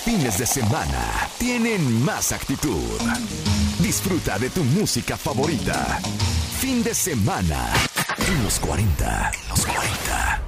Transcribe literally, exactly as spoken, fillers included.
fines de semana tienen más actitud. Disfruta de tu música favorita. Fin de semana en los cuarenta. En los cuarenta.